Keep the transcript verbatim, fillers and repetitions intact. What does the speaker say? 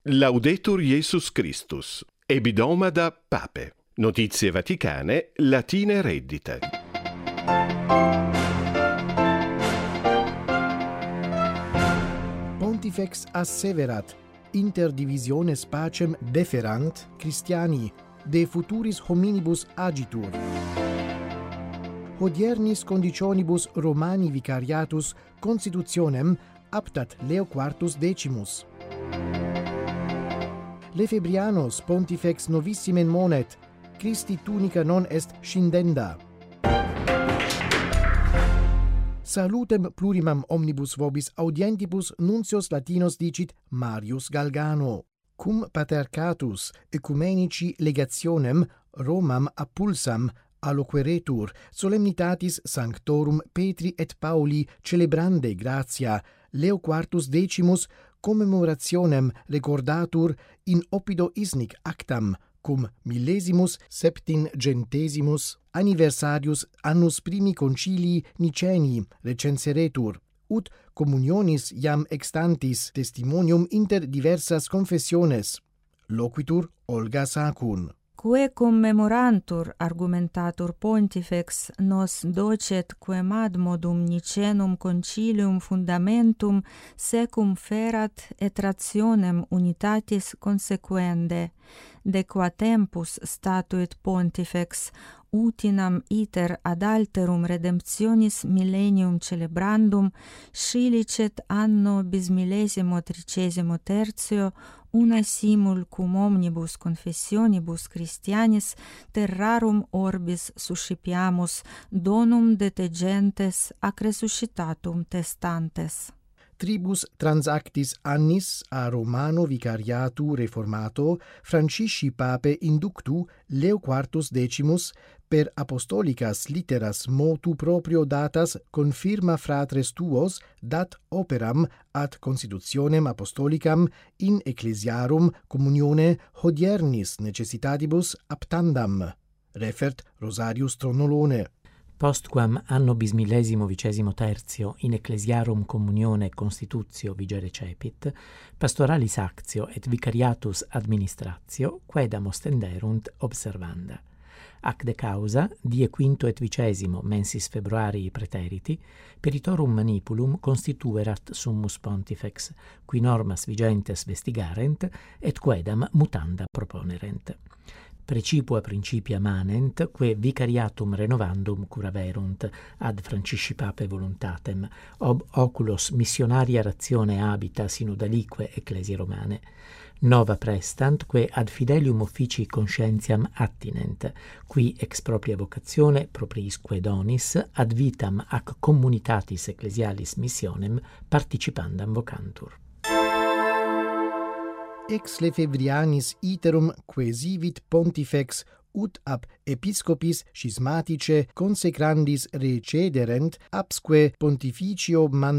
Laudetur Jesus Christus. Ebidomada Pape. Notizie vaticane, latine reddite. Pontifex asseverat, inter divisiones pacem deferant Christiani, de futuris hominibus agitur. Hodiernis conditionibus Romani vicariatus constitutionem aptat Leo quartus decimus. Lefebrianos Pontifex novissimen monet, Christi tunica non est scindenda. Salutem plurimam omnibus vobis audientibus nuncios latinos dicit Marius Galgano. Cum patercatus ecumenici legationem Romam appulsam alloqueretur solemnitatis Sanctorum Petri et Pauli celebrande gratia Leo quartus decimus commemorationem recordatur in oppido isnic actam cum millesimus septingentesimus anniversarius annus primi concilii Niceni recenseretur, ut communionis iam extantis testimonium inter diversas confessiones. Loquitur Olga Sacun. Quae commemorantur argumentatur Pontifex nos docet quem ad modum Nicenum concilium fundamentum secum ferat et rationem unitatis consequende, de qua tempus statuit Pontifex utinam iter ad alterum redemptionis millennium celebrandum scilicet anno bismillesimo tricesimo tertio una simul cum omnibus confessionibus Christianis terrarum orbis suscipiamus donum de te gentes ac resuscitatum testantes. Tribus transactis annis a Romano vicariatu reformato Francisci Pape inductu Leo quartus decimus per apostolicas litteras motu proprio datas confirma fratres tuos dat operam ad constitutionem apostolicam in ecclesiarum communione hodiernis necessitatibus aptandam. Refert Rosarius Tronnolone. Postquam anno bismillesimo vicesimo tertio in ecclesiarum communione constitutio vigere cepit, pastoralis actio et vicariatus administratio quaedam ostenderunt observanda. Ac de causa, die quinto et vicesimo mensis februarii praeteriti, peritorum manipulum constituerat summus Pontifex, qui normas vigentes vestigarent, et quaedam mutanda proponerent. Precipua principia manent, que vicariatum renovandum curaverunt ad Francisci Pape voluntatem, ob oculos missionaria ratione habita sinodalique ecclesiae Romane. Nova prestant, que ad fidelium officii conscientiam attinent, qui ex propria vocatione propriisque donis ad vitam ac communitatis ecclesialis missionem participandam vocantur. Ex Lefebrianis iterum quesivit Pontifex ut ab episcopis schismatice consecrandis recederent absque pontificio